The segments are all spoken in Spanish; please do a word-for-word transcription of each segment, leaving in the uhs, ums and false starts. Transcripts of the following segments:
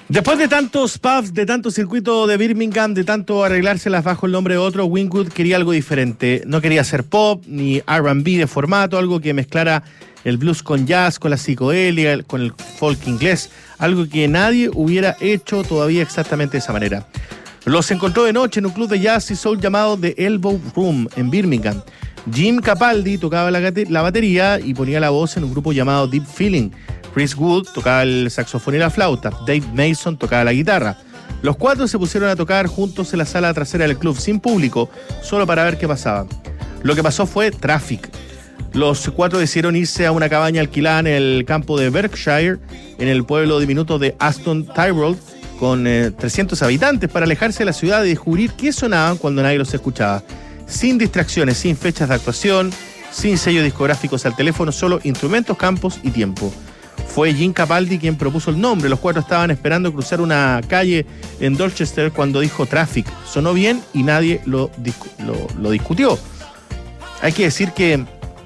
Después de tantos pubs, de tanto circuito de Birmingham, de tanto arreglárselas bajo el nombre de otro, Winwood quería algo diferente. No quería hacer pop ni R and B de formato, algo que mezclara el blues con jazz, con la psicodelia, con el folk inglés, algo que nadie hubiera hecho todavía exactamente de esa manera. Los encontró de noche en un club de jazz y soul llamado The Elbow Room en Birmingham. Jim Capaldi tocaba la, la batería y ponía la voz en un grupo llamado Deep Feeling. Chris Wood tocaba el saxofón y la flauta. Dave Mason tocaba la guitarra. Los cuatro se pusieron a tocar juntos en la sala trasera del club, sin público, solo para ver qué pasaba. Lo que pasó fue Traffic. Los cuatro decidieron irse a una cabaña alquilada en el campo de Berkshire, en el pueblo diminuto de Aston Tyrrell, con eh, trescientos habitantes, para alejarse de la ciudad y descubrir qué sonaban cuando nadie los escuchaba. Sin distracciones, sin fechas de actuación, sin sellos discográficos al teléfono, solo instrumentos, campos y tiempo. Fue Jim Capaldi quien propuso el nombre. Los cuatro estaban esperando cruzar una calle en Dorchester cuando dijo Traffic. Sonó bien y nadie lo, lo, lo discutió. Hay que decir que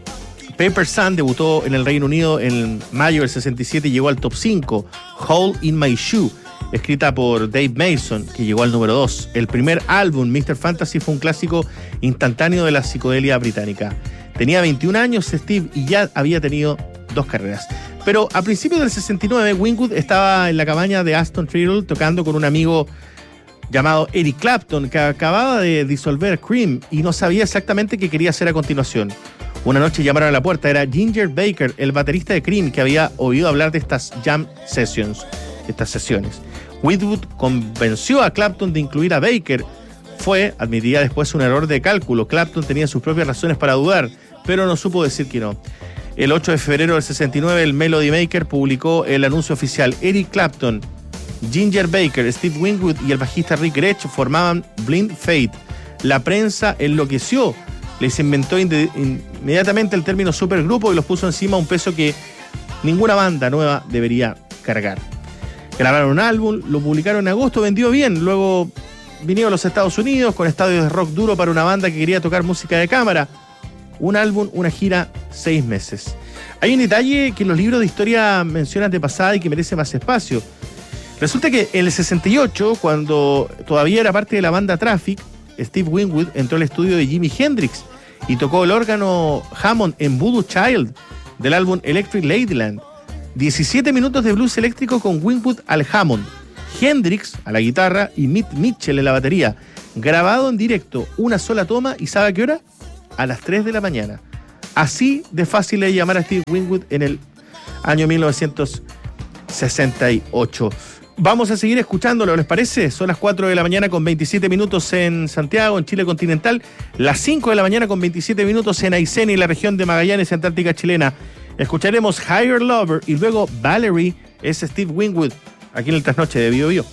Paper Sun debutó en el Reino Unido en mayo del sesenta y siete y llegó al top cinco. Hole in My Shoe, escrita por Dave Mason, que llegó al número dos. El primer álbum, mister Fantasy, fue un clásico instantáneo de la psicodelia británica. Tenía veintiún años Steve y ya había tenido dos carreras. Pero a principios del sesenta y nueve, Winwood estaba en la cabaña de Aston Tyrrell tocando con un amigo llamado Eric Clapton, que acababa de disolver Cream y no sabía exactamente qué quería hacer a continuación. Una noche llamaron a la puerta. Era Ginger Baker, el baterista de Cream, que había oído hablar de estas jam sessions, estas sesiones. Winwood convenció a Clapton de incluir a Baker. Fue, admitía después, un error de cálculo. Clapton tenía sus propias razones para dudar, pero no supo decir que no. El ocho de febrero del sesenta y nueve, el Melody Maker publicó el anuncio oficial. Eric Clapton, Ginger Baker, Steve Winwood y el bajista Rick Gretsch formaban Blind Faith. La prensa enloqueció. Les inventó inde- inmediatamente el término supergrupo y los puso encima un peso que ninguna banda nueva debería cargar. Grabaron un álbum, lo publicaron en agosto, vendió bien. Luego vinieron a los Estados Unidos con estadios de rock duro para una banda que quería tocar música de cámara. Un álbum, una gira, seis meses. Hay un detalle que los libros de historia mencionan de pasada y que merece más espacio. Resulta que en el sesenta y ocho, cuando todavía era parte de la banda Traffic, Steve Winwood entró al estudio de Jimi Hendrix y tocó el órgano Hammond en Voodoo Child del álbum Electric Ladyland. diecisiete minutos de blues eléctrico con Winwood al Hammond, Hendrix a la guitarra y Mitch Mitchell en la batería. Grabado en directo, una sola toma, ¿y sabe a qué hora? A las tres de la mañana. Así de fácil es llamar a Steve Winwood en el año mil novecientos sesenta y ocho. Vamos a seguir escuchándolo, ¿les parece? Son las cuatro de la mañana con veintisiete minutos en Santiago, en Chile continental. Las cinco de la mañana con veintisiete minutos en Aysén y la región de Magallanes, Antártica chilena. Escucharemos Higher Lover y luego Valerie, es Steve Winwood, aquí en el Trasnoche de Bio Bio.